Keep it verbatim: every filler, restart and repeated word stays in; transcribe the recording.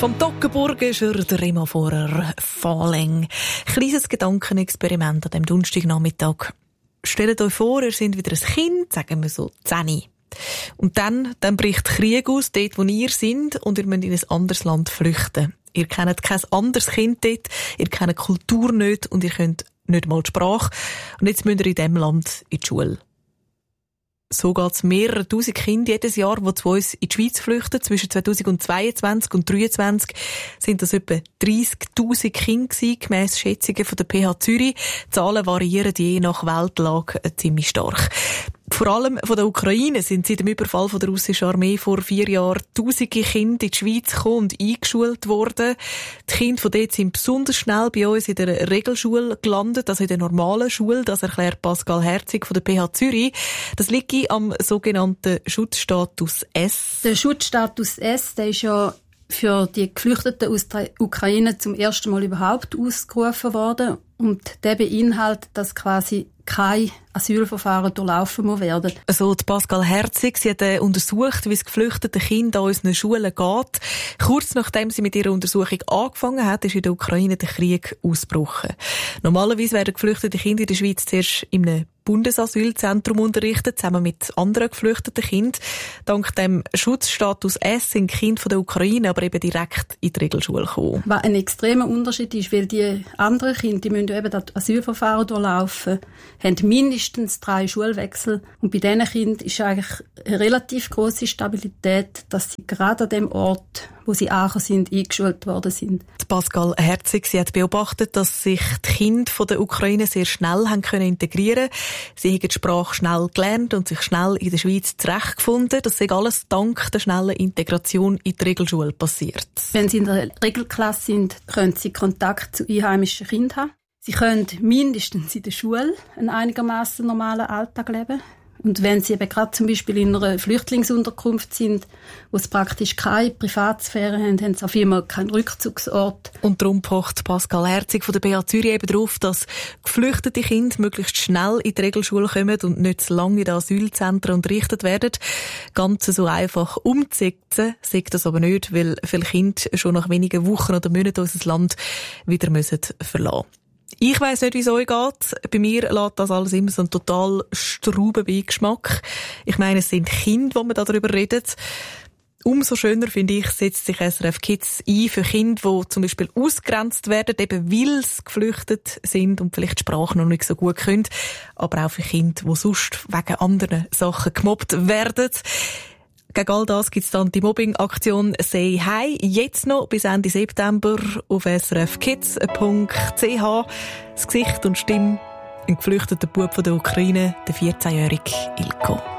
Vom Toggenburgischer, der Rema Vorer, Falling. Kleines Gedankenexperiment an diesem Donnerstagnachmittag. Stellt euch vor, ihr seid wieder ein Kind, sagen wir so zehn. Und dann, dann bricht Krieg aus, dort wo ihr seid, und ihr müsst in ein anderes Land flüchten. Ihr kennt kein anderes Kind dort, ihr kennt die Kultur nicht und ihr könnt nicht mal die Sprache. Und jetzt müsst ihr in diesem Land in die Schule. So geht es mehrere tausend Kinder jedes Jahr, die zu uns in die Schweiz flüchten. Zwischen zweitausendzweiundzwanzig und zweitausenddreiundzwanzig sind das etwa dreissigtausend Kinder gewesen, gemäss Schätzungen von der P H Zürich. Die Zahlen variieren je nach Weltlage ziemlich stark. Vor allem von der Ukraine sind seit dem Überfall von der russischen Armee vor vier Jahren tausende Kinder in die Schweiz gekommen und eingeschult worden. Die Kinder von dort sind besonders schnell bei uns in der Regelschule gelandet, also in der normalen Schule. Das erklärt Pascal Herzig von der P H Zürich. Das liegt am sogenannten Schutzstatus S. Der Schutzstatus S, der ist ja für die Geflüchteten aus der Ukraine zum ersten Mal überhaupt ausgerufen worden. Und der beinhaltet, dass quasi kein Asylverfahren durchlaufen muss werden. Also die Pascal Herzig, sie hat äh, untersucht, wie es geflüchteten Kindern an unseren Schulen geht. Kurz nachdem sie mit ihrer Untersuchung angefangen hat, ist in der Ukraine der Krieg ausgebrochen. Normalerweise werden geflüchtete Kinder in der Schweiz zuerst in einem Bundesasylzentrum unterrichtet, zusammen mit anderen geflüchteten Kindern. Dank dem Schutzstatus S sind Kinder von der Ukraine aber eben direkt in die Regelschule gekommen. Was ein extremer Unterschied ist, weil die anderen Kinder, die müssen eben das Asylverfahren durchlaufen, haben mindestens drei Schulwechsel. Und bei diesen Kindern ist eigentlich eine relativ grosse Stabilität, dass sie gerade an dem Ort, wo sie angekommen sind, eingeschult worden sind. Die Pascal Herzig, sie hat beobachtet, dass sich die Kinder von der Ukraine sehr schnell haben können integrieren. Sie haben die Sprache schnell gelernt und sich schnell in der Schweiz zurechtgefunden. Das ist alles dank der schnellen Integration in die Regelschule passiert. Wenn sie in der Regelklasse sind, können sie Kontakt zu einheimischen Kindern haben. Sie können mindestens in der Schule einen einigermaßen normalen Alltag leben. Und wenn sie eben gerade zum Beispiel in einer Flüchtlingsunterkunft sind, wo sie praktisch keine Privatsphäre haben, haben sie auf immer keinen Rückzugsort. Und darum pocht Pascal Herzig von der P H Zürich eben darauf, dass geflüchtete Kinder möglichst schnell in die Regelschule kommen und nicht zu lange in den Asylzentren unterrichtet werden. Ganz so einfach umzusetzen, sagt das aber nicht, weil viele Kinder schon nach wenigen Wochen oder Monaten unser Land wieder müssen verlassen. Ich weiss nicht, wie es euch geht. Bei mir lässt das alles immer so einen total strauben Beigeschmack. Ich meine, es sind Kinder, wo man darüber redet. Umso schöner, finde ich, setzt sich S R F Kids ein für Kinder, die zum Beispiel ausgegrenzt werden, eben weil sie geflüchtet sind und vielleicht die Sprache noch nicht so gut können. Aber auch für Kinder, die sonst wegen anderen Sachen gemobbt werden. Gegen all das gibt es dann die Mobbing-Aktion «Say Hi» jetzt noch bis Ende September auf s r f kids punkt c h. Das Gesicht und Stimme, ein geflüchteter Bub von der Ukraine, der vierzehnjährige Ilko.